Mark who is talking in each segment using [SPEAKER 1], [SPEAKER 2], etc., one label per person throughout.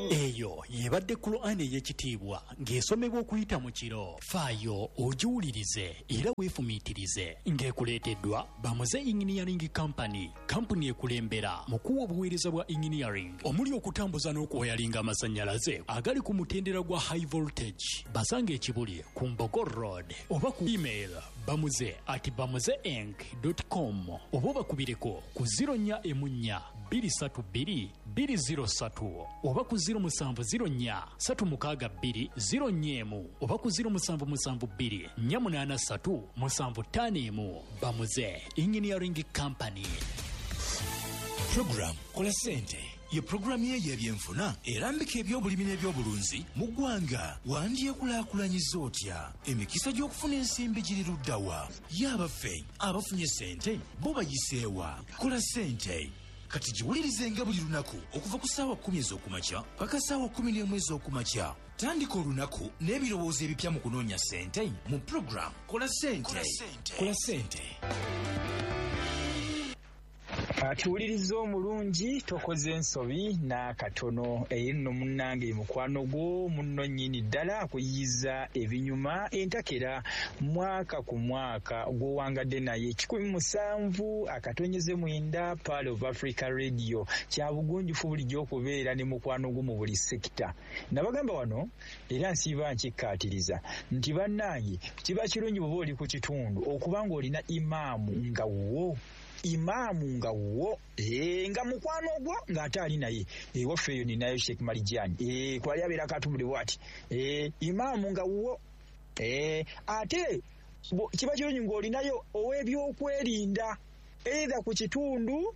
[SPEAKER 1] eyo yebadde Qur'an ey'ekitiibwa ng'esomebwa okuyita mu kiro. Faayo ogiwulirize era weefumiitirize ng'ekuleeteddwa Bamuze Engineering Company, kampuni ekulembera mu kuwa obuweereza bwa engineering omuli okutambuza n'okuwayalinga amasannyalaze agali ku mutendera gwa high voltage. Basanga ekibuli ku Mbogo Road oba ku email bamuze@bamuzeinc.com oba bakubireko ku 04 232 203 oba ku 0704 362 0 oba ku 0772 483 751. Bamuze Engineering Company.
[SPEAKER 2] Program Kola Sente ye programu y'ebyenfuna erambika ebyobulimi n'ebyobulunzi mu ggwanga. Wandyekulaakulanyiza otya? Emikisa gy'okufuna ensimbi giri luddawa? Y'abaffe abafunye sente bo bayiseewa? Kola Sente kati giwulirizenga buli lunaku okuva ku ssaawa 10 ez'okumakya paka ssaawa 11 ez'okumakya. Tandika olunaku n'ebirowoozo ebipya mu kunoonya sente mu program Kola Sente. Kola Sente.
[SPEAKER 3] Atuwuliriza omulungi tokoze ensobi n'akatono nno munnange mukwano gwo munno nnyini ddala akuyiyiza ebinyuma entakera mwaka ku mwaka gw'owangadde naye 17 Pearl of Africa Radio. Kya bugunjufu bulijjo okubeera ne mukwano gwo mu buli sekita. Nabagamba wano era nsiiba nkikkaatiriza nti bannange kiba kirungi bw'oba oli ku kitundu okuba ng'olina imaamu nga wo. Imaamu nga wo nga mukwano gwo ng'ate ali naye waffe eyo ninayo Sheikh Marijani kwali abeera katubule bwati imaamu nga wo ate kiba kirungi ng'olinayo ow'ebyokwerinda either ku kitundu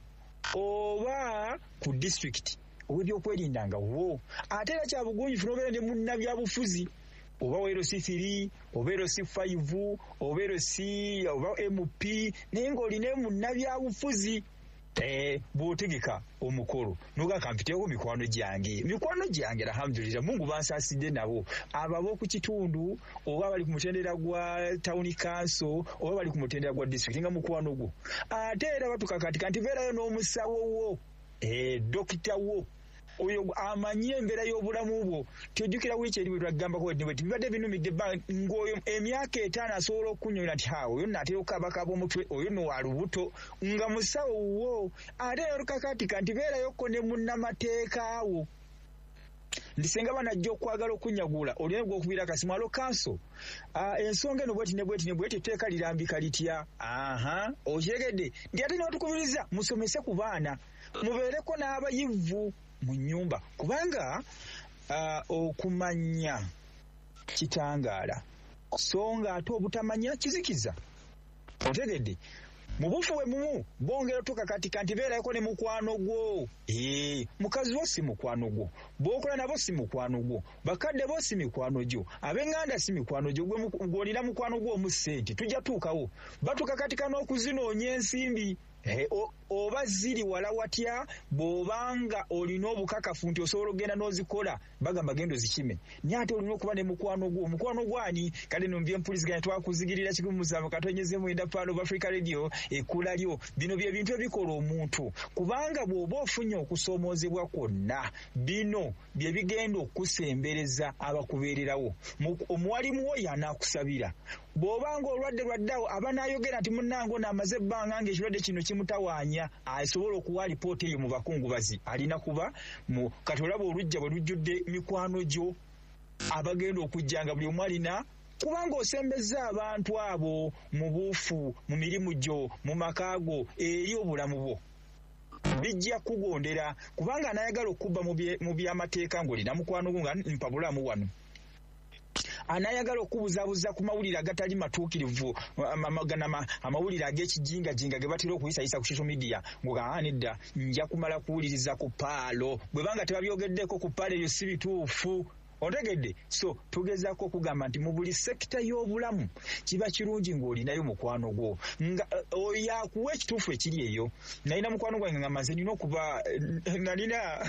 [SPEAKER 3] oba ku district ow'ebyokwerinda nga wo. Ate era kya bugunjufu n'obeera ne munnabyabufuzi oba WLC3 oba WLC5 oba WLC oba MP naye ng'olina munnabyabufuzi bw'otegeka omukolo n'oga kampiteewo mikwano gyange alhamdulillah Mungu bansaasidde nabo abo ab'oku kitundu oba bali ku mutendera gwa town council oba bali ku mutendera gwa district nga mukwano gwo. Ate era batukakatika nti beerayo n'omusawo wo dokita wo oyo amanyi embeera y'obulamu bwo. Tyojjukira wiiki eri bwe twagambako bweti bibadde binumidde ng'oyo emyaka 5 asobola okunyola nti oyo naatera okukabakaba omutwe oyo no wa lubuto nga musawo wo. Ate olukakatika nti beerayoko ne munnamateeka wo nti senga banajja okwagala okunyagula olina gw'okubira akasimu alo kanso ensonga eno bweti ne bweti etteeka lirambika litya okiregedde nti ate n'otukubiriza musomese ku baana mubeereko n'abayivu mu nnyumba kubanga okumanya kitangaala so nga ate obutamanya kizikiza. Otegedde mu bufu bwe mumu bongera tukakatika nti beerayoko ne mukwano gwo. Mukazi wo si mukwano gwo, bw'okola nabo si mukwano gwo, bakadde bo si mikwano gyo, ab'eŋŋanda si mikwano gyo. Gw'olina mukwano gwo omu ssente tujja tuukawo batukakatika n'okuzinoonya ensimbi. Oba ziri wala watya bw'obanga olina obukakafu nti osobola okgenda n'ozikola bagamba gendo zikime naye ate olina okuba ne mukwano gwo ani kale no mbyempuliziganya twakuzigirira 17 Pearl of Africa Radio ekkula lyo. Bino bye bintu ebikola omuntu kubanga bw'oba ofunye okusoomoozebwa kwonna bino bye bigenda okusembereza abakubeererawo. Omuwalimu wo y'anaakusabira bw'obanga olwadde lwaddawo abanaayogera nti munnange ono amaze ebbanga ng'ekirwadde kino kimutawaanya asobola okuwa alipoota eyo mu bakungubazi alina kuba mu kati olaba olujja bwe lujjudde mikwano gyo abagenda okujjanga buli omu alina kubanga osembeza abantu abo mu buufu mu mirimu gyo mu makaago eri obulamu bwo bijja kugondera kubanga anayagala okubba mu byamateeka ng'olina mukwano gwo nga mpa bulamu wano anayagala okubuzaabuza ku mawulire agatali matuukirivu amawulire ag'ekijingajinga ge batera okuyisayisa ku social media ng'ogaanidda nja kumala kuwuliriza ku paalo bwe banga tebabyogeddeko ku paalo eyo si bituufu. Otegedde so tugezaako okugamba nti mu buli sekita y'obulamu kiba kirungi ng'olinayo mukwano gwo nga yakuwa ekituufu ekiri eyo. Nalina mukwano gwange nga maze nina okuba nalina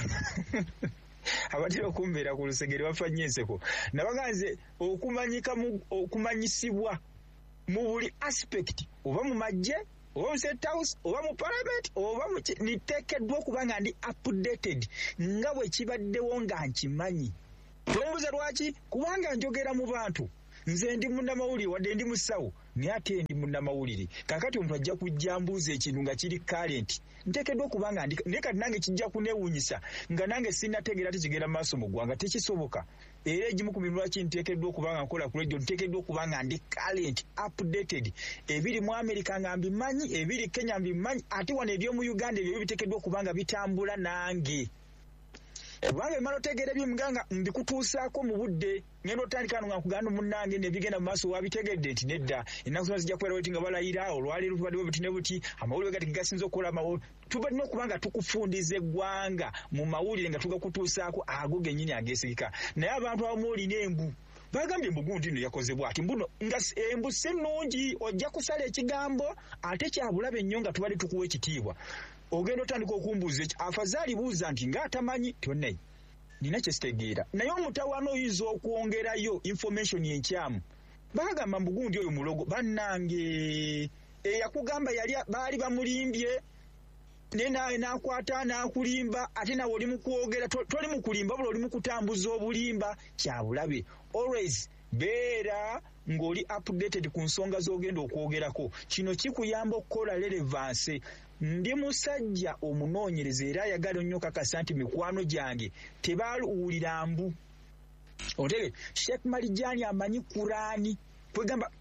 [SPEAKER 3] abatera okumbeera ku lusegere bafa nnyo enseko nabaganze okumanyisibwa mu buli aspect oba mu magye oba mu State House oba mu Parliament oba niteekeddwa okuba nga ndi updated nga bwe kibaddewo nga nkimanyi. Tombuuza lwaki? Kubanga njogera mu bantu. Nze ndi munnamawulire wadde ndi musawo naye ate ndi munnamawulire. Kaakati omuntu ajja kujja mbuuza ekintu nga kiri current. Nteekeddwa okuba nga naye kati nange kijja kuneewuunyisa nga nange sinnategeera tekigenda mu maaso mu ggwanga tekisoboka. Era egimu ku mirimo lwaki nteekeddwa okuba nga nkola ku radio nteekeddwa okuba nga ndi current updated. Ebiri mu America nga mbimanyi, ebiri Kenya mbimanyi, ate wano eby'omu Uganda ebyo biteekeddwa okuba nga bitambula nange. Kubanga emala otegeera eby'omuganga mbikutuusaako mu budde ngenda otandika nga nkuganda munnange nebigenda mu maaso wabitegedde nti nedda ennaku zonna zijja kubeera weti nga balayira olwaleero tubaddewo buti ne buti amawulire gati gasinza okukola amawulire tubadde okuba nga tukufundiza eggwanga mu mawulire nga tugakutuusaako ago gennyini ageesigika. Naye abantu abamu olina embu bagambye embu gundi nno yakoze bw'ati mbuno nga embu si nnungi ojja kusala ekigambo ate kyabulabe nnyo nga tubadde tukuwa ekitiibwa. Ogenda otandika okumbuuza afazaali buuza nti ng'atamanyi tonnayi nina kyesitegeera naye omutawaana oyinza okwongerayo information enkyamu. Bagamba mbugundi oyo mulogo bannange eyakugamba baali bamulimbye naye nawe n'akwata n'akulimba ate nawe oli mu kwogera toli mu kulimba bula oli mu kutambuza obulimba. Kyabulabe always beera ng'oli updated ku nsonga z'ogenda okwogerako. Kino kikuyamba okukola relevance. Ndi musajja omunoonyereza era ayagala nnyo kakasa nti mikwano gyange tebaaluwulira mbu. Otege Sheikh Marijani amanyi Kurani kwegamba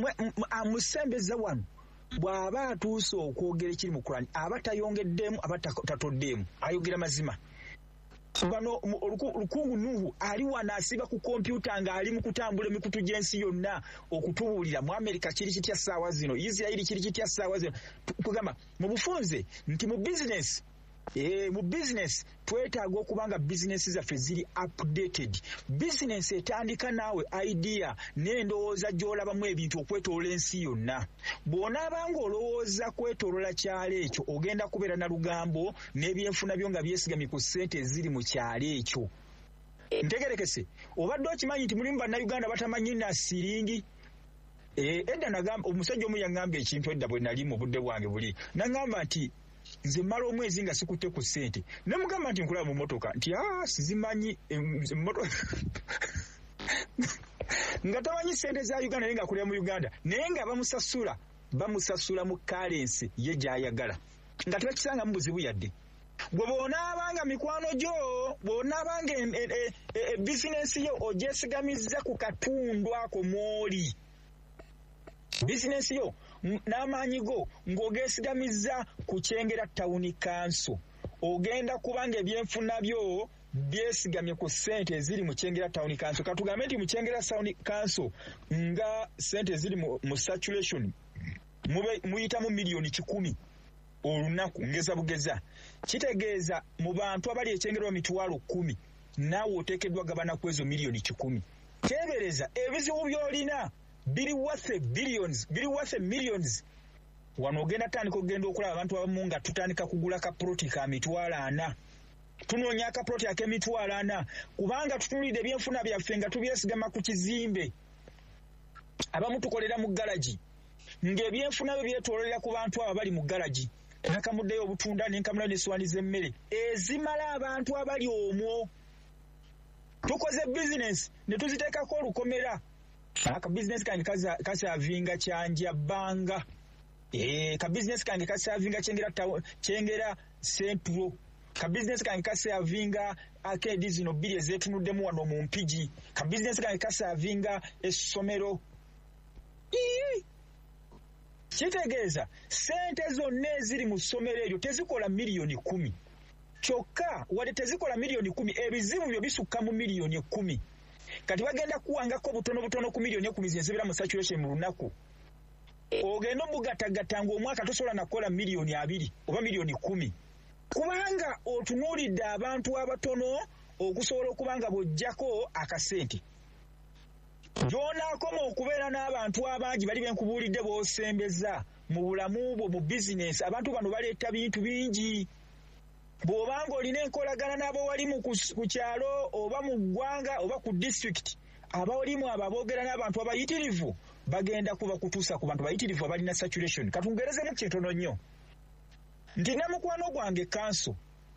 [SPEAKER 3] amusembeza wano bw'aba atuuse okwogera ekiri mu Kurani aba tayongeddemu aba tatoddeemu ayogera mazima. Bano Lukungu Nuhu ali wano asiba ku kompyuta ng'ali mu kutambula emikutu gy'ensi yonna okutubuulira mu Amerika kiri kitya ssaawa zino, Isirairi kiri kitya ssaawa zino. Tugamba mu bufunze nti mu business twetaaga okuba nga bizinesi zaffe ziri updated. Bizinesi etandika naawe idea n'endowooza gy'olabamu ebintu okwetolola ensi yonna. Bw'onaabanga olowooza kwetolola kyalo ekyo ogenda kubeera na lugambo n'ebyenfuna byo nga byesigamye ku ssente eziri mu kyalo ekyo. Ntegerekese obadde okimanyi nti mulimu bannayuganda batamanyi na siringi. Edda nagamba omusajja omu yaŋŋamba ekintu edda bwe nali mu budde bwange buli naŋŋamba nti nze mmala omwezi nga sikutte ku ssente ne mugamba nti nkulaba mu mmotoka nti sizimanyi nga tamanyi ssente za Uganda naye nga akulira mu Uganda naye nga bamusasula mu kalensi ye gy'ayagala nga tebakisangamu buzibu yadde. Gwe bw'onaabanga mikwano gyo bw'onaabanga bizinensi yo ogyesigamiza ku katundu ako mw'oli bizinensi yo n'amaanyi go ng'ogeesigamiza ku Kyengera Town Council ogenda kubanga ebyenfuna byo byesigamye ku ssente eziri mu Kyengera Town Council. Katugambe nti mu Kyengera Town Council nga ssente eziri mu saturation muyitamu miliyoni 100 olunaku ngeza bugeza. Kitegeeza mu bantu abali ekyengerwa mitwalo 10 naawe oteekeddwa gabana ku ezo miliyoni 100. Teebereza ebizibu by'olina biri worth billions, biri worth millions. Wano ogenda tandika okugenda okulaba abantu abamu nga tutandika kugula kaploti ka mitwalo 4. Tunoonya akaploti ak'emitwalo 4 kubanga tutunulidde ebyenfuna byaffe nga tubyesigama ku kizimbe. Abamu tukolera mu galaji ng'ebyenfuna byo byetoololera ku bantu abo bali mu galaji. Nakamuddeyo obutunda n'enkamula n'essowaani z'emmere ezimala abantu abali omwo. Tukoze bizinesi ne tuziteekako olukomera. Aka business kange kasavinga Kyanja Banga. Ka business kange kasavinga Kyengera Central. Ka business kange kasavinga akedi zino bbiri ezeetunuddemu wano mu Mpigi. Ka business kange kasavinga essomero. Kitegeeza ssente zonna eziri mu ssomero eryo tezikola miliyoni 10. Kyokka wadde tezikola miliyoni 10 ebizibu byo bisukka mu miliyoni 10. Kati bagenda kuwangako butono ku miliyoni 10 zenzibira mu saturation mu lunaku. Ogenda omugatagata ng'omwaka tosobola nakola miliyoni 2 oba miliyoni 10. Kubanga otunuulidde abantu abatono okusobola okubanga bw'ojjako akasente. Gy'onaakoma okubeera n'abantu abangi bali benkubuulidde b'osembeza mu bulamu bwo mu bizinesi. Abantu bano baleeta bintu bingi. Bw'obanga olina enkolagana n'abo walimu ku kyalo oba mu ggwanga oba ku district abawalimu abo aboogera n'abantu abayitirivu bagenda kuba kutuusa ku bantu bayitirivu abalina saturation. Katungerezemu kitono nnyo nti namukwano gwange kanso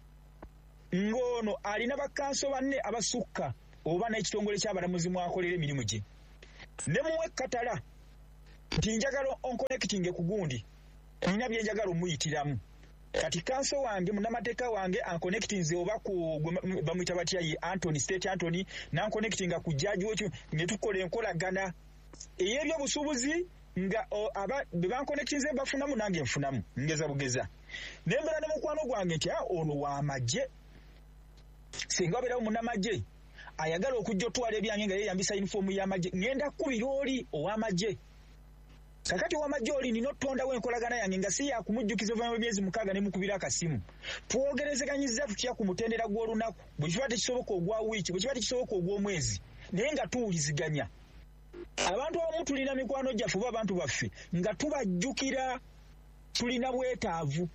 [SPEAKER 3] ng'ono alina bakanso banne abasukka oba n'ekitongole ky'abalamuzi mwakolera emirimu gye, ne muwe katala nti njagala onkonekitinge ku gundi, nina bye njagala omuyitiramu. Kati kanso wange munnamateeka wange ankonekitinze oba ku bamuyita batya ye Anthony State Anthony nankonekitinga ku jaaji wekyo ne tukola enkolagana ey'ebyobusuubuzi nga be bankonekitinze bafunamu nange nfunamu ngeza bugeza. Nembera ne mukwano gwange nti ono w'amagye, singa wabeerawo munnamagye ayagala okujja otwala ebyange nga yeeyambisa yunifoomu y'amagye, ngenda kkubira oli ow'amagye. Kakati ow'amagye oli nina otondawo enkolagana yange nga si yakumujjukiza oluvannyuma lw'emyezi 6 ne mukubira akasimu. Twogerezeganyizza tutya ku mutendera gw'olunaku, bwe kiba tekisoboka ogwa wiiki, bwe kiba tekisoboka ogw'omwezi, naye nga tuwuliziganya. Abantu abamu tulina mikwano gyaffe oba abantu baffe nga tubajjukira, tulina bwetaavu.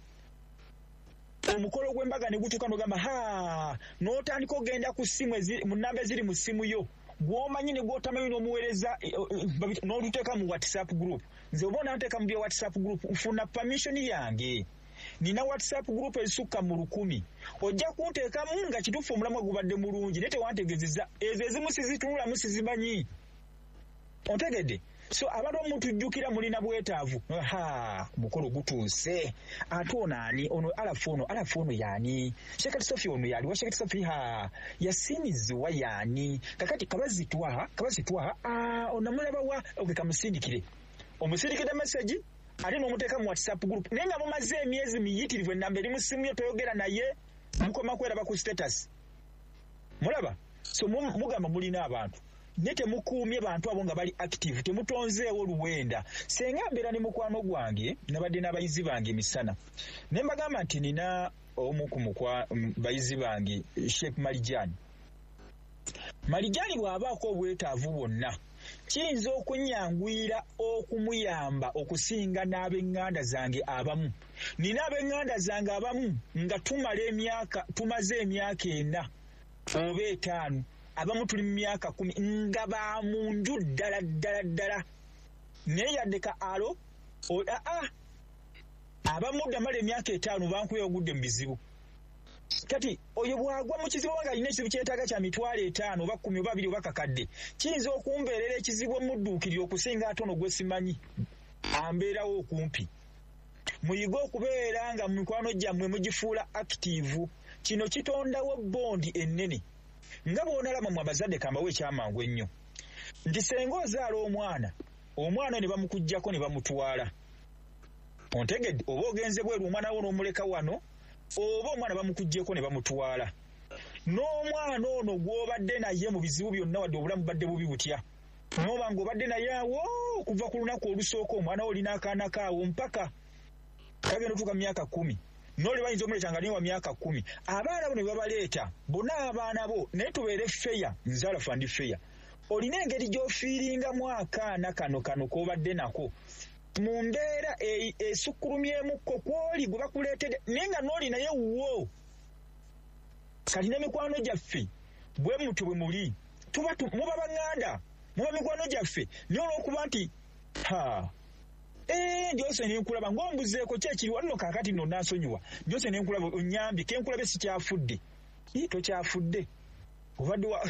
[SPEAKER 3] Omukolo gw'embaga ne gutuuka n'ogamba n'otandika ogenda ku ssimu mu nnamba eziri mu ssimu yo gw'omanyi ne gw'otamanyi n'omuweereza n'oluteeka mu WhatsApp group. Nze oba onanteeka mu bya WhatsApp group nfuna permission yange. Nina WhatsApp group ezisukka mu 1,000. Ojja kunteekamu nga kituufu omulamu gubadde mulungi naye tewantegezezza. Ezo ezimu sizitunulamu sizimanyi. Ontegedde? So abantu omutujjukira mulina bwetaavu. Mukolo gutuuse. Ate ono ani? Ono alafu ono yaani? Shekati Sofi ono yaliwa? Shekati Sofi yasinizibwa yaani? Kakati kabazitwa onamulaba wa kamusindikire. Omusindikire message ate n'omuteeka mu WhatsApp group. Naye nga mumaze emyezi miyitirivu ennamba eri mu ssimu yo toyogera naye mukoma kweraba ku status. Mulaba? So mugamba mulina abantu. Ne temukuumye bantu abo nga bali active, temutonzeewo luwenda. Senga mbeera ne mukwano gwange nabadde n'abayizi bange emisana, ne mbagamba nti nina omu ku bayizi bange Sheikh Marijani bw'abaako obwetaavu bwonna kiyinza okunyangwira okumuyamba okusinga n'ab'eŋŋanda zange abamu. Nina ab'eŋŋanda zange abamu nga tumaze emyaka 4 oba 5, abamu tuli mu myaka 10 nga ba munju ddala naye yaddeka alo abamu damala emyaka 5 bankuya ogudde mu bizibu. Kati oyo bwagwa mu kizibu nga alina ekizibu kyetaaga kya mitwalo 5 oba 10 oba 2 oba kakadde, kiyinza okumbeerera ekizibu omudduukirira okusinga ate ono gwe simanyi ambeerawo okumpi. Muyige okubeera nga mu mikwano gyammwe mugifuula active. Kino kitondawo bondi ennene. Nga bw'onalaba mu abazadde kambawo ekyamangu ennyo nti senga ozaala omwana ne bamukuggyako ne bamutwala. Ontegedde? Oba ogenze bweru omwana wo n'omuleka wano, oba omwana bamukuggyeko ne bamutwala. N'omwana ono gw'obadde naye mu bizibu byonna wadde obulamu badde bubi butya, n'oba ng'obadde naye awo okuva ku lunaku olusooka omwana wo olina akaana kaawo mpaka kagenda otuuka mu myaka 10. N'oli bayinza omuleeta nga niwe wa myaka 10. Abaana bo ne babaleeta bonna abaana bo, naye tubeere feya, nzaala fandi feya. Olina engeri gy'ofiiringamu akaana kano k'obadde nako mu mbeera esukkulumyemukko kw'oli gwe bakuleetedde, naye nga n'oli naye wuwo. Kati n'emikwano gyaffe bwe mutyo bwe muli, muba baŋŋanda, muba mikwano gyaffe, naye olw'okuba nti ndyose nenkulaba ng'ombuzeeko kyekiri wano kaakati nno nansonyiwa, ndyose nenkulaba onyambye kenkulabe sikyafudde. Tokyafudde obadde wa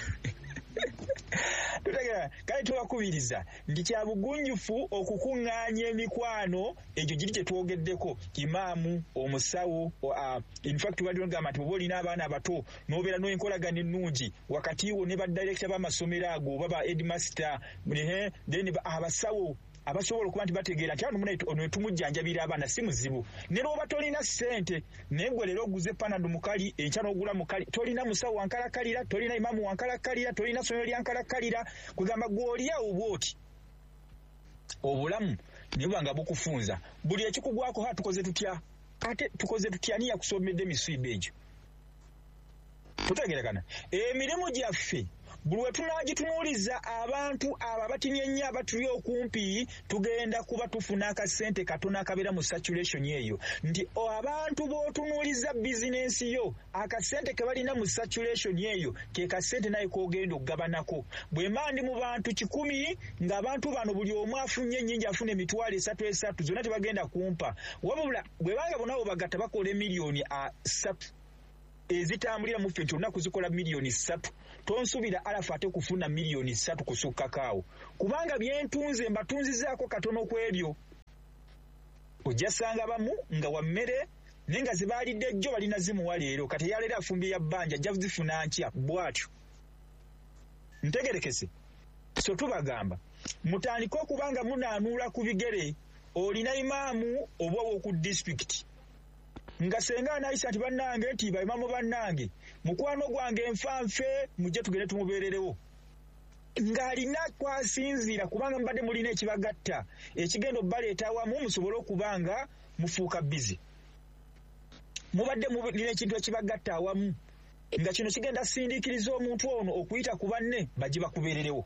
[SPEAKER 3] tutegera kale tubakubiriza nti kya bugunjufu okukuŋŋaanya emikwano egyo giri kyetwogeddeko. Imaamu, omusawo, in fact badde ngamba nti oba olina abaana abato n'obeera n'enkolagana ennungi wakati wo ne badirector b'amasomero ago oba ba headmaster then abasawo abasobola okuba nti bategeera nti ono etumujjanjabira abaana si muzibu. Ne lwoba tolina ssente naye gwe leero oguze panado mukali, enkya n'ogula mukali, tolina musawo wankalakalira, tolina imaamu wankalakalira, tolina ssomero lyankalakalira, kugamba gw'oliawo bw'oti obulamu ne buba nga bukufunza. Buli ekikugwako tukoze tutya? Ate tukoze tutya? Ani yakusomedde emisiibo egyo? Tutegerekana emirimu gyaffe buli we tunaagitunuuliza abantu abo abatinye ennyo abatuli okumpi tugenda kuba tufuna akasente katono akabeera mu saturation eyo nti abantu b'otunuuliza bizinensi yo akasente ke balina mu saturation eyo ke kasente naye k'ogenda okugabanako bwe mandi mu bantu 100 ng'abantu bano buli omu afunye ennyingi afuna emitwalo 3 zonna tebagenda kumpa wabula bwe banga bonabo bagatta bakola emiliyoni 3 ezitambulira mu ffe nti olunaku zikola miliyoni 3 tonsuubira alafu ate kufuna miliyoni 3 kusukkakaawo kubanga byentunze mbatunzizaako katono ku ebyo ojja sanga bamu nga wa mmere naye nga zibaalidde jjo balina zimuwa leero kati yaleero afumbye ya bbanja ajja zifuna nkya bw'atyo ntegerekese so tubagamba mutandike okubanga munaanuula ku bigere olina imaamu oba w'oku disitulikiti nga senga anayisa nti bannange nti baimamu bannange mukwano gwange enfanfe mujje tugende tumubeererewo ng'alina kwasinziira kubanga mubadde mulina ekibagatta ekigenda obbaleeta awamu musobole okubanga mufuuka bizi mubadde mulina ekintu ekibagatta awamu nga kino kigenda sindiikiriza omuntu ono okuyita ku banne bajje bakubeererewo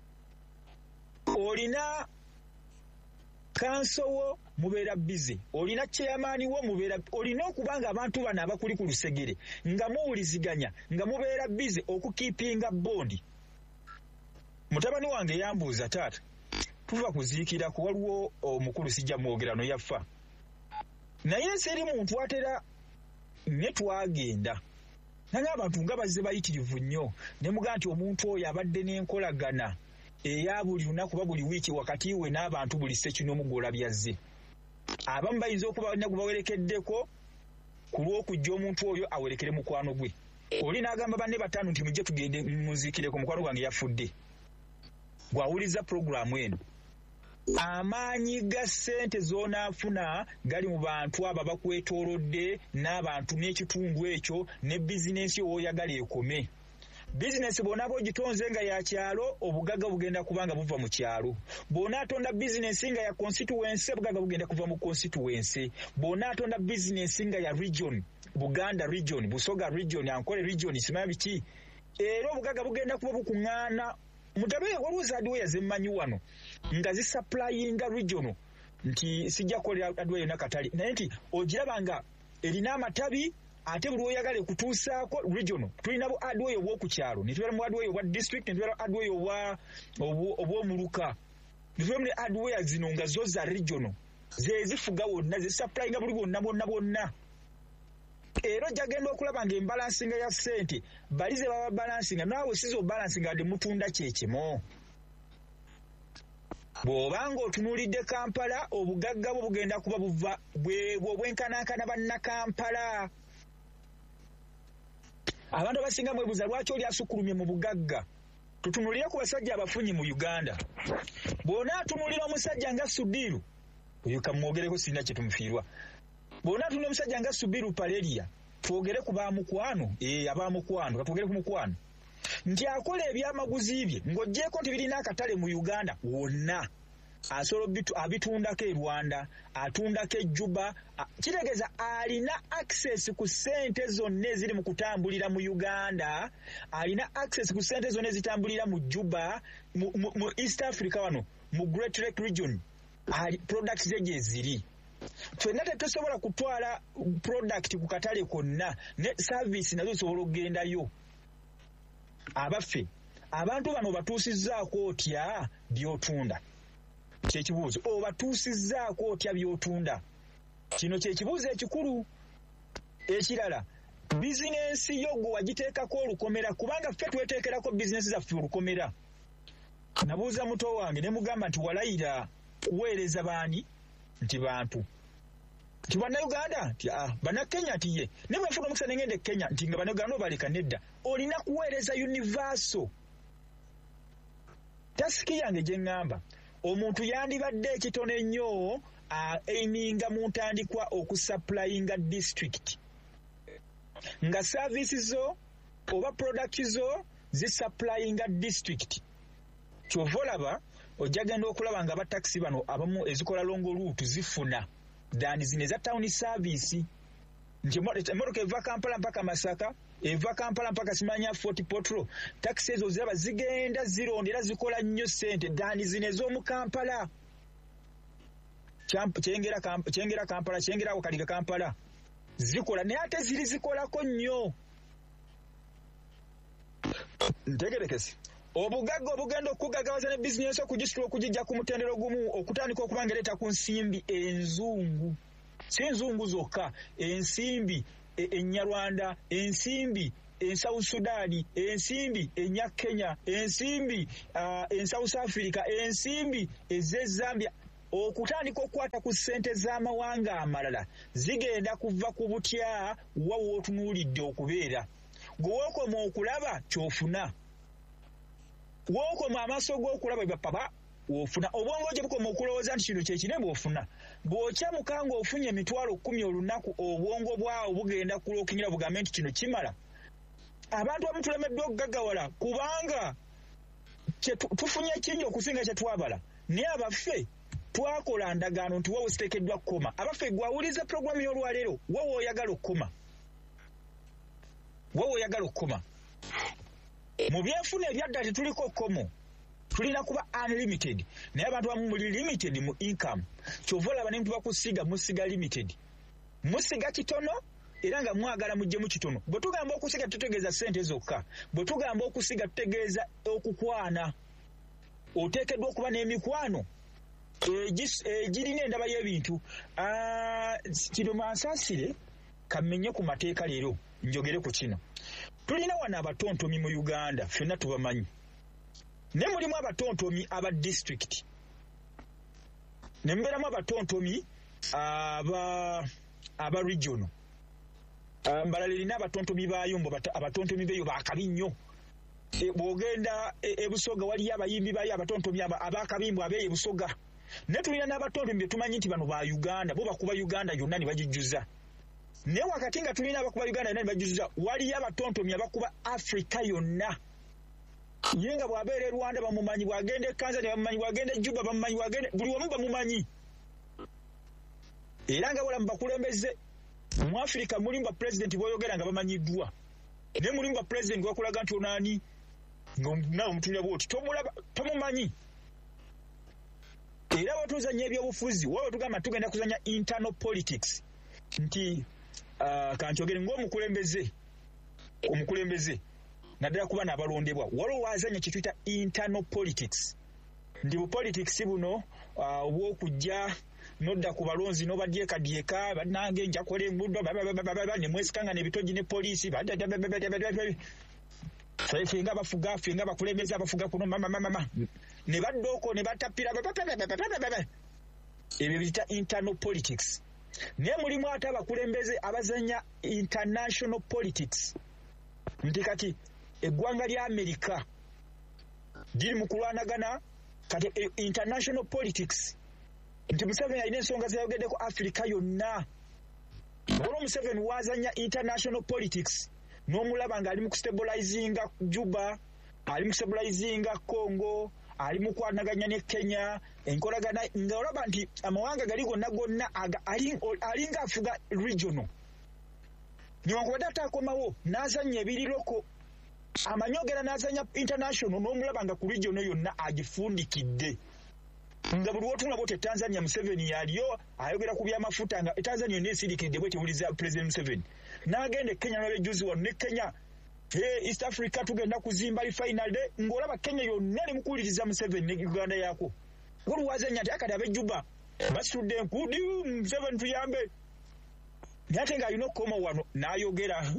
[SPEAKER 3] olina kansowo mubeera bizi olina chairman wo mubeera olina okubanga abantu bano abakuli ku lusegere nga muwuliziganya nga mubeera bizi okukiipinga bondi mutabani wange yambuuza taata tuva kuziikira ku waliwo omukulu sijja mwogerano yafa naye seri muntu atera ne twagenda nange abantu nga bazze bayitirivu nnyo ne mugaa nti omuntu oyo abadde n'enkolagana eya buli lunaku ba buli wiiki wakati we n'abantu buli ssekinomu gw'olabyazze abamu bayinza okuba balina gwe bawerekeddeko ku lw'okujja omuntu oyo awerekere mukwano gwe oli n'agamba banne 5 nti mujje tugende muziikireko mukwano gwange yafudde gw'awuliza puroguramu eno amaanyi ga ssente z'onaafuna gali mu bantu abo bakwetoolodde n'abantu n'ekitundu ekyo ne bizinensi w'oyagala ekome bizinesi bw'onaaba ogitonze nga ya kyalo obugagga bugenda kubanga buva mu kyalo bw'onaatonda bizinesi nga ya constituency obugagga bugenda kuva mu constituency bw'onaatonda bizinesi nga ya region Buganda region Busoga region Ankole region simanya biki era obugagga bugenda kuba bukuŋŋaana mutabe waliwo zaadiweya zemmanyi wano nga zisupplyinga regional nti sijja kukolera adweyo nakatali naye nti ogiraba nga erina amatabi ate buli oyagala okutuusaako regional tulina bu adweyo obw'okukyalo ne tubeera mu adweyo obwa district ne tubeera adweyo obw'omuluka ne tubeera mu adweya zino nga zo za regional ze zifuga wonna zisupplyinga buli bonna era ojja genda okulaba ng'embalansinga ya ssente balize baba balansinga naawe siza obalansinga ade mutunda kyekimu bw'obanga otunuulidde Kampala obugagga bwo bugenda kuba buva bwenkanankana bannakampala abantu abasinga mwebuuza lwaki oli asukkulumye mu bugagga tutunuulire ku basajja abafunyi mu Uganda bw'onaatunuulira omusajja nga Sudiru oyo kamwogereko sirina kye tumufiirwa bw'onaatunuulira omusajja nga Subiru Paleria twogere ku baamukwano abaamukwano katwogere ku mukwano nti akola ebyamaguzi bye ng'oggyeko nti birina akatale mu Uganda wonna asobola abitundako e Rwanda atundako e Juba kitegeeza alina access ku ssente zonna eziri mu kutambulira mu Uganda alina access ku ssente zonna ezitambulira mu Juba mu East Africa wano mu Great Lake region products ze gye ziri ffenna tetusobola kutwala product ku katale konna ne service nazo zisobola okugendayo abaffe abantu bano batuusizzaako otya by'otunda kyekibuuzo obatuusizzaako otya by'otunda kino kyekibuuzo ekikulu ekirala bizinensi yo gwe wagiteekako olukomera kubanga ffe tweteekerako bizinensi zaffe olukomera nabuuza muto wange ne mugamba nti walayira kuweereza baani nti bantu nti bannayuganda nti bannakenya nti ye ne bwefuna omukisa nengende Kenya nti nga bannayuganda obaleka nedda olina kuweereza universal tasiki yange gye ŋŋamba omuntu yandibadde ekitono ennyo aiminga mu ntandikwa okusupplyinga district nga service zo oba product zo zisupplyinga district kyova olaba ojja genda okulaba nga abatakisi bano abamu ezikola longo route zifuna dani zino eza town service nti emmotoka eva Kampala mpaka Masaka eva Kampala mpaka simanya Fort Portal taxi ezo ziraba zigenda zirondera zikola nnyo ssente dani zine ez'omu Kampala kyengera Kampala kyengera wakaliga Kampala zikola naye ate ziri zikolako nnyo ntegerekesi obugagga obugenda okugagawaza ne bizinesi okugisitula okugijja ku mutendero gumu okutandika okuba ngaleeta ku nsimbi enzungu si enzungu zokka ensimbi ennyarwanda ensimbi South Sudan ensimbi enya Kenya ensimbi South Africa ensimbi ez'Zambia okutandika okukwata ku ssente z'amawanga amalala zigenda kuva ku butya wawo otunuulidde okubeera gwe wookoma okulaba kyofuna wookoma amaaso g'okulaba bapapa ofuna obwongo gye bukoma okulowooza nti kino kyekine bw'ofuna bw'okya mukanga ofunye emitwalo 10 olunaku obwongo bwawo bugenda kulookinyira bugambe nti kino kimala abantu abamu tulemeddwa okugagawala kubanga tufunye ekingi okusinga kye twabala naye abaffe twakola ndagaano nti wowe siteekeddwa kkoma abaffe gwawuliza puroguramu y'olwaleero wowe oyagala okkoma mu byenfuna ebyadda tetuliko kkomo tulina kuba unlimited naye abantu bamu muli limited mu income kyova olaba ne bakusiga musiga limited musiga kitono era nga mwagala mujjemu kitono bwe tugamba okusiga tutegeeza ssente zokka bwe tugamba okusiga tutegeeza okukwana oteekeddwa okuba n'emikwano egirina endaba y'ebintu kino mansaasire kamenye ku mateeka leero njogere ku kino tulina wano abatontomi mu Uganda ffenna tubamanyi ne mulimu abatontomi aba district ne mubeeramu abatontomi aba regional mbalala erina abatontomi baayo mbo abatontomi beeyo baakabi nnyo bw'ogenda ebusoga waliyo abayimbi baayo abatontomi abakabimbu abeeyo ebusoga ne tulina n'abatontomi bye tumanyi nti bano ba Uganda bo bakuba Uganda yonna ne bagijjuza naye wakati nga tulina abakuba Uganda yonna ne bagijjuza waliyo abatontomi abakuba Africa yonna ye nga bw'abeera e Rwanda bamumanyi bw'agenda e Tanzania bamumanyi bw'agenda e Juba bamumanyi buli wamu bamumanyi era nga bwala mu bakulembeze mu Africa mulimu ba pulezidenti bw'oyogera nga bamanyiddwa naye mulimu ba pulezidenti gwakulaga nti onaani naawe omutunira bwoti tomumanyi era bwetuzanya ebyobufuzi waba tugamba tugenda kuzanya internal politics nti kankyogere ng'omukulembeze naddala kuba n'abalondebwa waliwo wazanya kye tuyita internal politics nti bupolitics buno obw'okujja nodda ku balonzi n'obadyekadyeka bannange njakola enguudo ne mwesikanga n'ebitogi ne poliisi ffe nga bafuga ffe nga bakulembeze abafuga kuno mama ne baddooko ne batapira ebyo biyita internal politics naye mulimu ate abakulembeze abazanya international politics nti kati eggwanga lya Amerika liri mu kulwanagana kati international politics nti Museveni alina ensonga zeyayogeddeko Africa yonna olwo Museveni wazanya international politics n'omulaba ng'ali mu kustabilizinga Juba ali mu kustabilizinga Congo ali mu kwanaganya ne Kenya enkolagana ng'olaba nti amawanga gali gonna alinga afuga regional niwankubadde ataakomawo n'azanya ebiriroko amanyogera n'azanya international n'omulaba nga ku regional yonna agifundikidde nga buli wotunula bwoti Tanzania Museveni yaliyo ayogera ku byamafuta nga Tanzania yonna esirikiridde bwe tiwuliza President Museveni n'agenda Kenya n'abejuzi wano ne Kenya East Africa tugenda kuzimba final day ng'olaba Kenya yonna ne mukuwuliriza Museveni ne Uganda yaako oluwazanya nti akati abejuba basitudde enkudi Museveni tuyambe naye ate ng'alina okukoma wano n'ayogera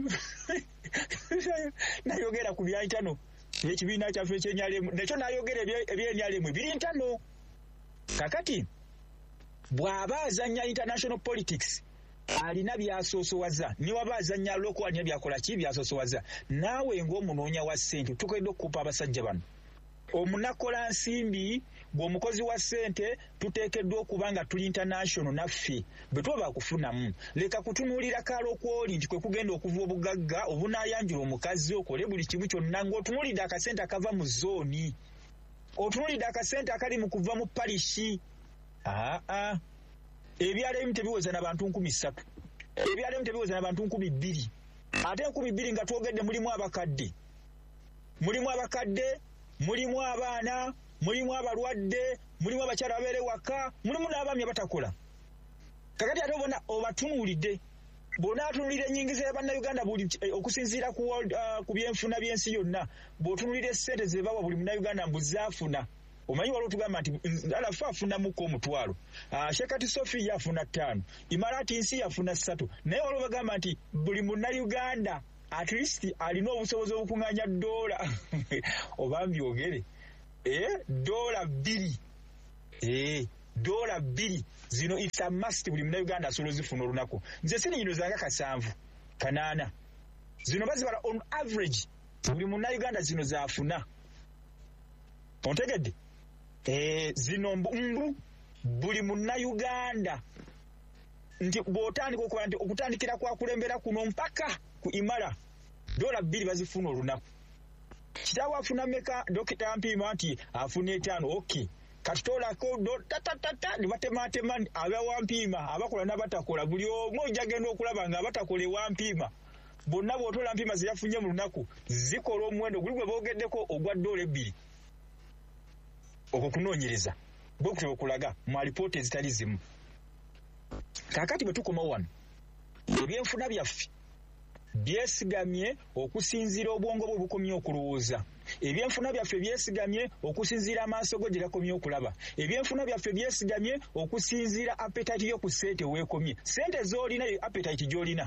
[SPEAKER 3] ku byantano ekibiina kyaffe ekyenyalemu nekyo n'ayogera ebyenyalemu ebiri ntano kakati bw'aba azanya international politics alina byasoosowaza ne waba azanya local alina byakola ki byasoosowaza naawe ng'omunoonya wa ssente tukedde okukupa abasajja bano omunakola nsimbi bw'omukozi wa ssente tuteekeddwa okuba nga tuli international naffe bwe tuba bakufunamu leka kutunuulira kaalo kwoli nti kwe kugenda okuva obugagga obunaayanjula omukazi okole buli kimu kyonna ng'otunuulidde akasente akava mu zooni otunuulidde akasente akali mu kuva mu parishi ebyalo ebimu tebiweza n'abantu 3,000 ebyalo ebimu tebiweza n'abantu 2,000 ate 2,000 nga twogedde mulimu abakadde, mulimu abaana, mulimu abalwadde, mulimu abakyala abeere waka, mulimu n'abaami abatakola. Kakati ate obona obatunuulidde, bw'ona atunulira ennyingiza ya bannayuganda buli okusinziira ku byenfuna by'ensi yonna, bw'otunulira essente ze bawa buli munnayuganda mbuzaafuna. Omanyi waliwo tugamba nti alafu afunamuko omutwalo, Shekati Sofi yafuna 5, Imarati nsi yafuna 3, naye waliwo bagamba nti buli munnayuganda at least alina obusobozi obukuŋŋaanya $, oba mbyogere, $2, $2 zino it's a must buli munnayuganda asobola zifuna olunaku. Nze sininyino zanga 7, 8 zino bazibala on average buli munnayuganda zino zaafuna. Ontegedde? Zino mbu buli munnayuganda nti bw'otandika okuba nti okutandikira kwakulembera kuno mpaka ku Imara $2 bazifuna olunaku. Kitaawe afuna meka? Dokita Mpiima nti afuna 5. Okay, katutolako ne batematema abawampiima abakola n'abatakola, buli omu ojja genda okulaba nga abatakola ewampiima bonna bw'otola mpiima ze yafunye mu lunaku zikola omuwendo guli gwe boogeddeko ogwa $2. Okwo kunoonyereza bwe kutyo okulaga mu alipoota ezitali zimu. Kaakati bwe tukoma wano, ebyenfuna byaffe byesigamye okusinziira obwongo bwe bukomye okulowooza. Ebyenfuna byaffe byesigamye okusinziira amaaso go gye gakomye okulaba. Ebyenfuna byaffe byesigamye okusinziira appetite yo ku ssente weekomye. Ssente z'olina ye appetite gy'olina.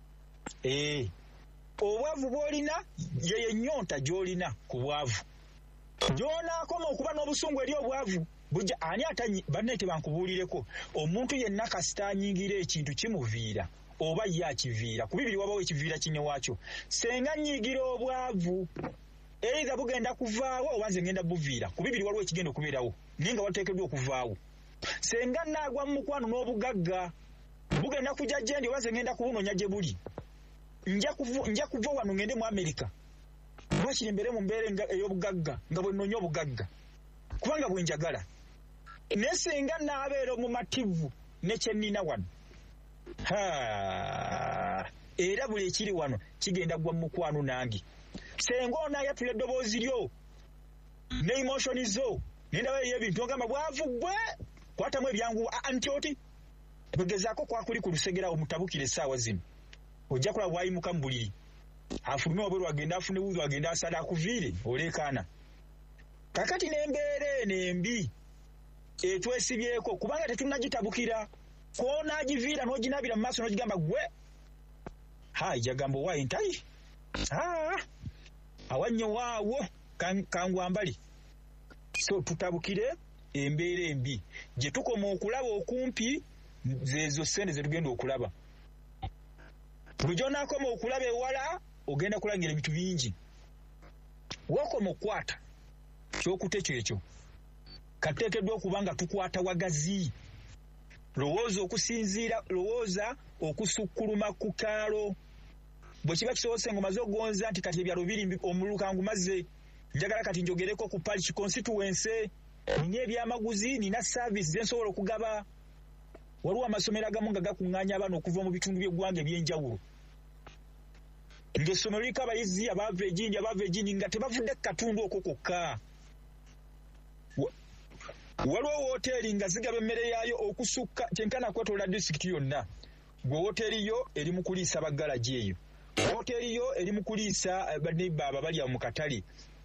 [SPEAKER 3] Obwavu bw'olina ye ennyonta gy'olina ku bwavu. Gy'onaakoma okuba n'obusungu eri obwavu bujja ani atanyi banne tebankubuulireko. Omuntu yenna kasita anyiigira ekintu kimuviira oba ye akiviira. Ku bibiri wabawo ekiviira kinne waakyo. Senga nnyiigira obwavu either bugenda kuvaawo oba nze ngenda buviira. Ku bibiri waliwo ekigenda okubeerawo naye nga wateekeddwa okuvaawo. Senga naagwa mu mukwano n'obugagga bugenda kujja gye ndi oba nze ngenda kubunoonya gye buli. Nja kuva wano ngende mu Amerika. Lwakiri mbere mu mbeera ey'obugagga nga bwe nnoonya obugagga kubanga bwe njagala. Naye senga naabeera mu mativu ne kye nnina wano, era buli ekiri wano kigenda gwa mu mukwano nange. Senga onaayatula eddoboozi lyo ne emotioni zo nendaba eyo ebintu ogamba bwavu gwe kwatamu ebyangu nti oti bwegezaako kwakuli ku lusegerawo mutabukire essaawa zino ojja kulaba bwayimuka mu buliri afulume wabweru agenda afune wuzo agenda asala akuviire oleekaana. Kakati n'embeera eno embi etwesibyeko kubanga tetunnagitabukira, kwonaagiviira n'oginabira mu maaso n'ogigamba gwe jagamba owaayo entayi awannyo waawo kangwambali. So tutabukire embeera embi gye tukoma okulaba okumpi zezo ssente ze tugenda okulaba. Buli gy'onaakoma okulaba ewala ogenda kulangira ebintu bingi. Wakoma okukwata kyokute kyekyo kateekeddwa okuba nga tukwata wagazi. Lowooza okusukkuluma ku kaalo. Bwe kiba kisobose ng'omaze ogonza nti kati ebyalo biri omuluka ngumaze, njagala kati njogereko ku parish constituency, nina ebyamaguzi, nina service ze nsobola okugaba. Waliwo amasomero agamu nga gakuŋŋaanya abaana okuva mu bitundu by'eggwanga eby'enjawulo. Ng'essomero liriko abayizi abaava egindi nga tebavudde ku katundu okwo kwokka. Waliwo wooteeri nga zigaba emmere yaayo okusukka kyenkana kwetoola disitulikiti yonna. Gwe wooteeri yo eri mu kuliisa baggalagi eyo. Wooteeri yo eri mu kuliisa baneiba ababali awo mu katale.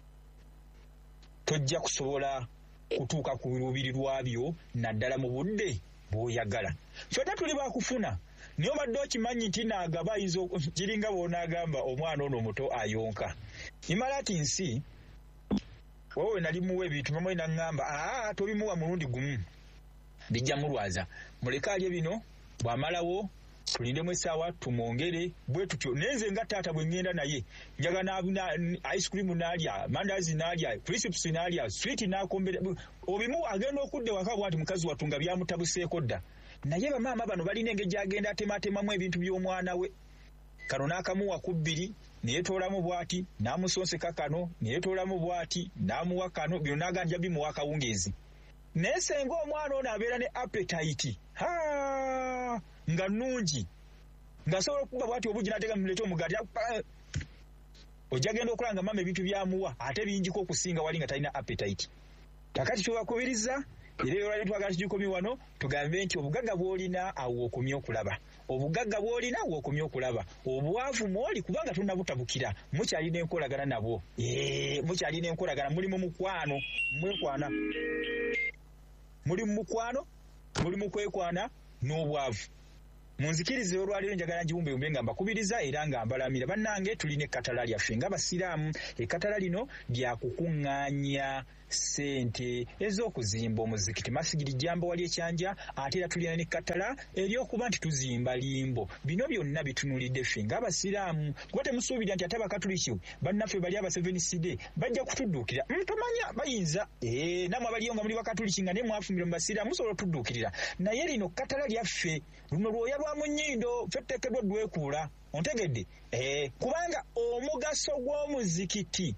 [SPEAKER 3] Tojja kusobola kutuuka ku lubiri lwabyo naddala mu budde bw'oyagala. Ffenna tuli baakufuna naye obadde okimanyi nti naagaba ayinza kiringa bw'onaagamba omwana ono omuto ayonka. Imarati nsi wowe nali muwa ebintu mamoyi naŋŋamba tobimuwa mulundi gumu bijja mulwaza, muleke alye bino, bw'amalawo tulindemu essaawa tumwongere bwe tutyo. Naye nze nga taata bwe ŋŋenda naye njagala ice cream n'alya, mandaazi n'alya, crisps n'alya, sweet n'akombera, obimu agenda okudda waka bwati mukazi wattu nga byamutabuseeko dda. Naye bamaama bano balina engeri gy'agenda atematemamu ebintu by'omwana we. Kano n'akamuwa ku 2 neyeetoolamu bw'ati, n'amusonseka kano neyeetoolamu bw'ati, n'amuwa kano, bino n'aganja bimuwa akawungeezi. Naye senga omwana ono abeera ne appetite nga nnungi, ngasobola okuba bwati obugi n'ateeka mulete omugati ojja genda okulanga mama ebintu byamuwa ate bingiko okusinga wali nga talina appetite. Kakati tubakubiriza era olwali twagala tugikomye wano tugambe nti obugagga bw'olina awo okomye okulaba. Obugagga bw'olina awo okomye okulaba. Obwavu mwoli kubanga tunnabutabukira mukyalina enkolagana nabwo. Mukyalina enkolagana, muli mu mukwano, mwekwana. Muli mu mukwano, muli mu kwekwana n'obwavu. Munzikirize olwaliro njagala njiwumbeyumbe nga mbakubiriza era nga mbalamira. Bannange tulina ekkatala lyaffe ng'Abasiraamu. Ekkatala lino lya kukuŋŋaanya ssente ez'okuzimba omuzikiti masigiri jjamba wali ekyanja, ate era tulina n'ekkatala ery'okuba nti tuzimba limbo. Bino byonna bitunulidde ffe ng'Abasiraamu. Kuba temusuubira nti ate Abakatuliki bannaffe bali aba Seventh Day bajja kutudduukirira. Tomanya bayinza namwe abaliyo nga muli Bakatuliki nga ne mwafumira mu Basiraamu musobola otudduukirira. Naye lino kkatala lyaffe luno lwoya lwa mu nnyindo ffe tuteekeddwa dwekuula. Ontegedde? Kubanga omugaso gw'omuzikiti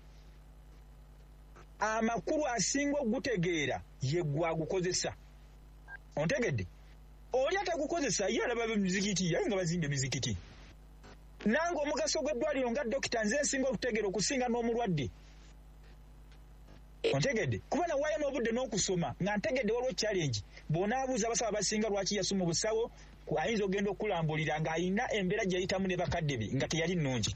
[SPEAKER 3] amakulu asinga ogutegeera ye gwagukozesa. Ontegedde? Oli atagukozesa ye alaba b'emizikiti yaye nga bazimba emizikiti. Nange omugaso gw'eddwaliro nga dokita nze nsinga okutegeera okusinga n'omulwadde. Ontegedde? Kuba nawaayo n'obudde n'okusoma nga ntegedde waliwo challenge bw'onaabuuza abasawo abasinga lwaki yasoma obusawo ayinza ogenda okulambulira ng'alina embeera gye yayitamu ne bakadde be nga teyali nnungi.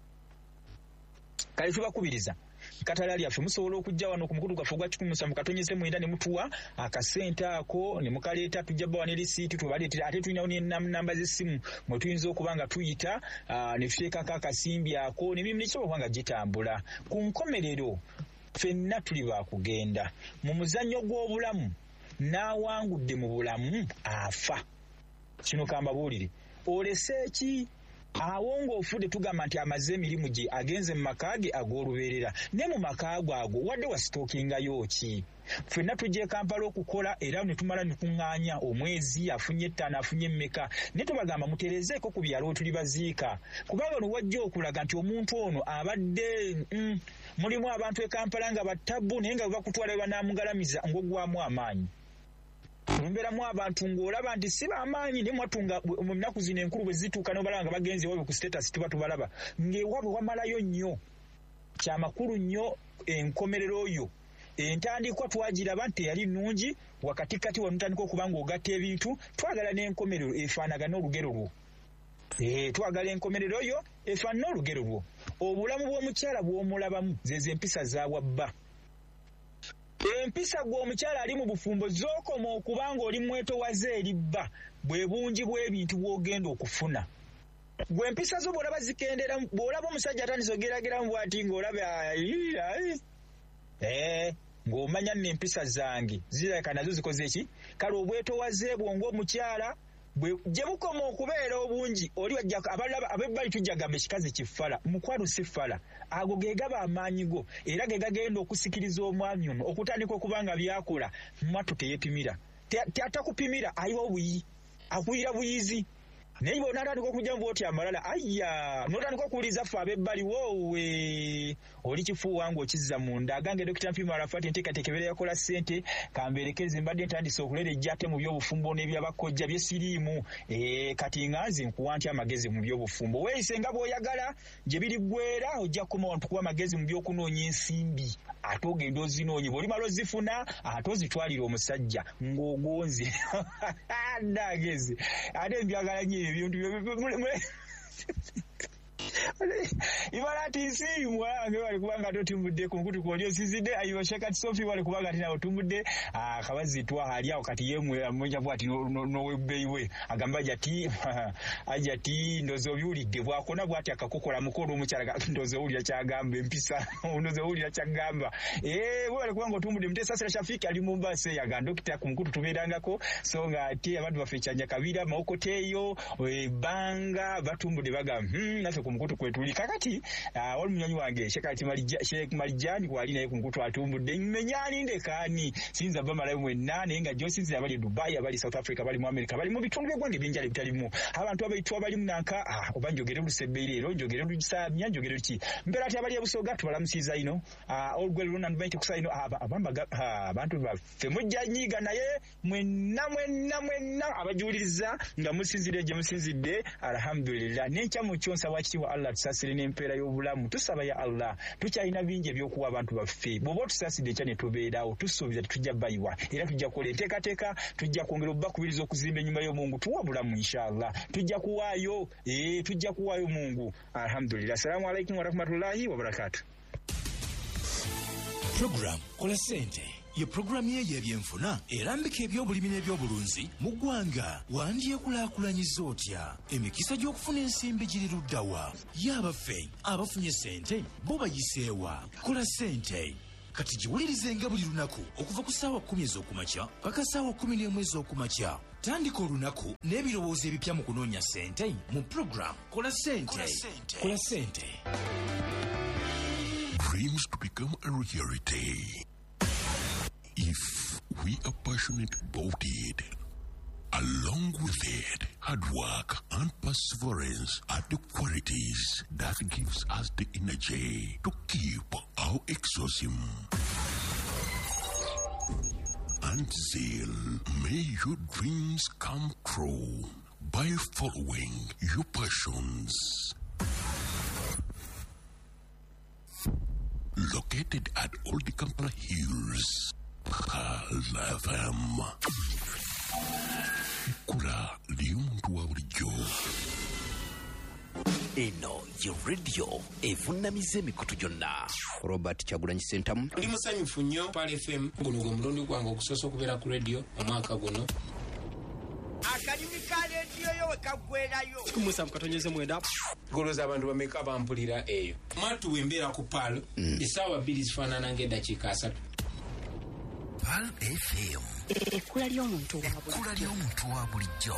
[SPEAKER 3] Kale tubakubiriza ekkatala lyaffe musobola okujja wano ku mukutu gwaffe ogwa 17 ne mutuwa akasente ako ne mukaleeta tujja bbawa ne lisiiti tubaleetera ate tulinawo n'ennamba z'essimu mwe tuyinza okuba nga tuyita ne tuteekako akasimbi ako n'emirimu nekisobola okuba nga gitambula. Ku nkomerero ffenna tuli baakugenda mu muzannyo gw'obulamu n'awangudde mu bulamu afa. Kino kambabuulire olese eki awo ng'ofudde tugamba nti amaze emirimu gye agenze mu maka ge ag'olubeerera ne mu maka ago wadde wasitookingayo ki. Ffenna tujja e Kampala okukola era ne tumala ne tuŋŋaanya omwezi afunye 5 afunye mmeka ne tubagamba muterezeeko ku byalo tuli baziika kubanga ono wajja okulaga nti omuntu ono abadde mulimu abantu e Kampala nga battabu naye nga bwe bakutwala bwe banaamugalamiza ng'oggwamu amaanyi. Mbeeramu abantu ng'olaba nti si b'amaanyi ne mwatunga mu nnaku zino enkulu bwe zituuka n'obalaba nga bagenze ewaabwe ku status tuba tubalaba ng'ewaabwe wamalayo nnyo. Kyamakulu nnyo enkomerero oyo entandikwa twagiraba nti teyali nnungi wakatikati wanutandika okuba ng'ogatta ebintu twagala n'enkomerero efaanagana olugero lwo. Twagala enkomerero yo efaanana olugero lwo. Obulamu bw'omukyala bw'omulabamu zezo empisa zaawabba. Empisa gw'omukyala ali mu bufumbo z'okoma okuba ng'oli mwetowaze eri bba bwe bungi bw'ebintu bw'ogenda okufuna. Gwe empisa zo bw'olaba zikendera bw'olaba omusajja atandise ogerageramu bw'ati ng'olaba ng'omanya nno empisa zange zirabika nazo zikoze eki. Kale obwetowaze bwo ng'omukyala gye bukoma okubeera obungi oli wajja abebbali tujja gamba ekikazi kiffala mukwano si ffala ago ge gaba amaanyi go era ge gagenda okusikiriza omwami ono okutandika okuba nga byakola mwatu teyepimira atakupimira ayiwa obuyi akuyira buyizi naye bw'onaatandika okujjamu bw'oti amalala ayya n'otandika okuwuliza ffe abebbali woowe oli kifuuwa ng'okizza munda agange Dr. Mpimo Arafat enteekateeka ebeera yakola ssente kambeerekeze mbadde ntandise okulera ejjate mu by'obufumbo n'ebyabakojja bye siriimu kati nganze nkuwa nti amagezi mu by'obufumbo weeyise nga bw'oyagala gye biri ggwera ojja kukoma wano tukuwa amagezi mu by'okunoonya ensimbi ate ogenda ozinoonye bw'olimala ozifuna ate ozitwalira omusajja ng'ogonze ndageze ate mbyagala nnyo ebintu ibala ati nsiimu wange wali kubanga totumudde ku nkutu kwoli osizidde ayiwa shakati sofi wali kubanga ati nawe tumudde akabazi twa ali awo kati yemwe amonja bwati n'owebbeyiwe agamba ajati ndozo byulidde bwakona bwati akakokola mukono omukyala ndozo owulira kyagamba empisa ndozo owulira kyagamba wali kubanga otumudde Mutesasira Shafiki ali mu Mombasa yaga dokita ku nkutu tubeerangako so nga ate abantu baffe Kyanja Kabira Maokoteyo banga batumudde baga naffe ku mukutu kwetuli kakati wali munyonyi wange Sheikh Malijani wali naye kunkutu atumbudde menyani ndekani sinza bamala mwe nane nga josinzi abali Dubai abali South Africa abali mu America abali mu bitundu byegwange binjali bitalimu abantu abaitwa abali munanka obanjogere lusebeerero njogere lusamya njogere ki mbera ati abali ebusoga tubalamusiza ino olugwero luna ndibайте kusaino abamba abantu baffe mujja nyiga naye mwenna abajuliriza nga musinzire je musinzidde alhamdulillah n'ekya mu kyonsa wakitiwa Allah tusasire n'empeera y'obulamu tusaba ya Allah tukyalina bingi ebyokuwa abantu baffe bwoba tusasidde ekya ne tubeerawo tusuubiza tujja bayiwa era tujja kukola enteekateeka tujja kwongera obbakubiriza okuzimba ennyumba y'omungu tuwa bulamu inshallah tujja kuwaayo mungu alhamdulillah. Assalamu alaikum warahmatullahi wabarakatuh.
[SPEAKER 2] Program Kola Sente ye programu y'ebyenfuna erambika ebyobulimi n'ebyobulunzi mu ggwanga wandyekulaakulanyiza otya emikisa gy'okufuna ensimbi giri luddawa y'abaffe abafunye sente bo bayiseewa. Kola Sente kati giwulirizenga buli lunaku okuva ku ssaawa 10 ez'okumakya paka ssaawa 11 ez'okumakya. Tandika olunaku n'ebirowoozo ebipya mu kunoonya sente mu program Kola Sente. Kola Sente.
[SPEAKER 4] Dreams to become a reality. If we are passionate about it, along with it, hard work and perseverance are the qualities that gives us the energy to keep our exorcism and zeal. May your dreams come true by following your passions. Located at Old Kampala Hills, FM. Kula liumuntu wa bulijjo.
[SPEAKER 5] Eno ye radio evunnamiza emikutu gyonna. Robert Kyagulanyi Sentamu.
[SPEAKER 6] Ndi musanyufu nnyo Pal FM guno gwe mulundi gwange okusosa okubeera ku radio omwaka guno.
[SPEAKER 7] Akanyumi ka radio yo wekagwerayo.
[SPEAKER 8] Kumusa mukatonyeze mwenda.
[SPEAKER 6] Goloza abantu bameka bampulira eyo. Matu wembera ku Pal. Essaawa 2 zifaanana ng'eddakiika 3.
[SPEAKER 5] Pal FM. Ekkula ly'omuntu wa bulijjo.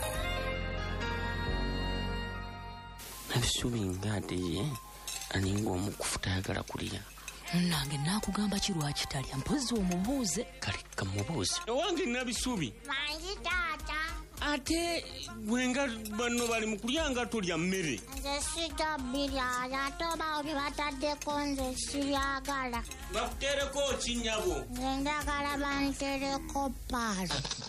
[SPEAKER 5] Nabisuubinga ate aninga omukufuta ayagala kulya.
[SPEAKER 9] Nange nakugamba kirwaki talya mpozi omubuuze.
[SPEAKER 5] Kale kamubuuze.
[SPEAKER 8] Owange nabisuubi.
[SPEAKER 10] Manyi taata.
[SPEAKER 8] Ate gwenga banno bali mu kulyanga tolya mmere.
[SPEAKER 10] Nze sitabirya ate oba bataddeko nze sibyagala.
[SPEAKER 8] Bakutereko ki nnyabo?
[SPEAKER 10] Nze njagala bantereko Pal.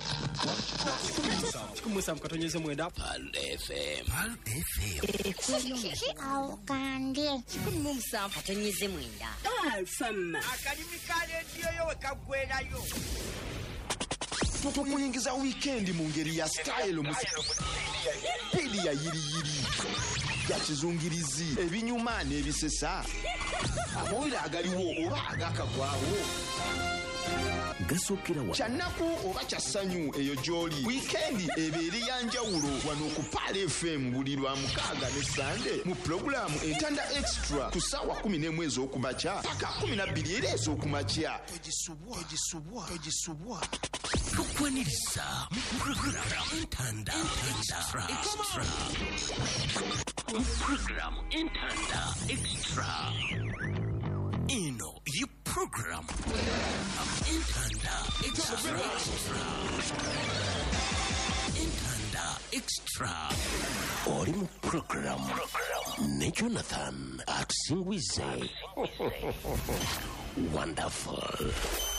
[SPEAKER 8] Kumusa mukatonyeze mwenda.
[SPEAKER 5] Pal FM. Pal FM.
[SPEAKER 10] Awo kandye.
[SPEAKER 9] Kumusa mukatonyeze mwenda. Pal FM.
[SPEAKER 7] Akanyumi ka radio yo wekagwerayo.
[SPEAKER 11] Tukuyingiza weekend mu ngeri ya style pili ya yiri ya kizungirizi ebinyuma n'ebisesa amawulire agaliwo oba agakagwawo
[SPEAKER 5] gasukira wa
[SPEAKER 11] kyanaku oba kyasanyu eyo gy'oli weekend ebeeri ya njawulo wano ku Pal FM buli lwa mukaaga ne Sande mu programu Entanda Extra ku ssaawa 11 ez'okumakya paka 12 era ez'okumakya. Togisubwa
[SPEAKER 5] tukwaniriza mu programu Entanda Extra. Programu Entanda Extra. Ino ye program Entanda Extra. Entanda Extra. Oli mu program ne Jonathan Atusingwize. Wonderful.